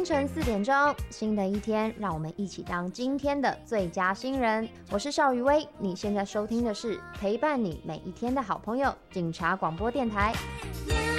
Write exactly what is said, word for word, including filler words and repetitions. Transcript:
晨四点钟，新的一天，让我们一起当今天的最佳新人。我是邵雨薇，你现在收听的是陪伴你每一天的好朋友——警察广播电台。